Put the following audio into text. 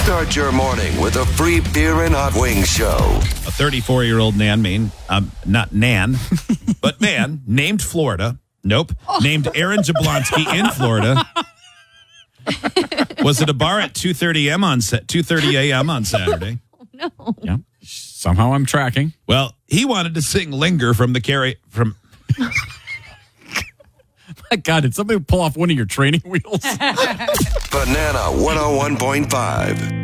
Start your morning with a free beer and hot wings show. A 34-year-old not Nan, but man, named Florida. Nope. Named Aaron Jablonski in Florida. Was at a bar at 2:30 a.m. on Saturday. Oh, no. Yeah. Somehow I'm tracking. Well, he wanted to sing "Linger" from the My God, did somebody pull off one of your training wheels? Banana 101.5.